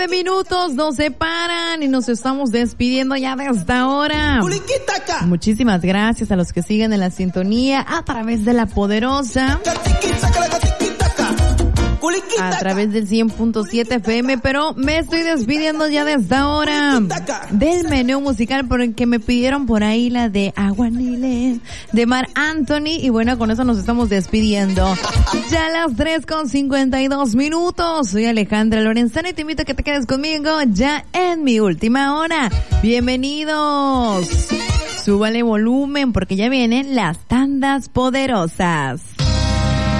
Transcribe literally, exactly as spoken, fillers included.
Minutos nos separan y nos estamos despidiendo ya de esta hora. Muchísimas gracias a los que siguen en la sintonía a través de La Poderosa, a través del cien punto siete F M, pero me estoy despidiendo ya de esta hora del menú musical porque me pidieron por ahí la de Aguanile de Mar Anthony y bueno, con eso nos estamos despidiendo. Ya a las tres con cincuenta y dos minutos. Soy Alejandra Lorenzana y te invito a que te quedes conmigo ya en mi última hora. Bienvenidos. Súbale volumen porque ya vienen las tandas poderosas.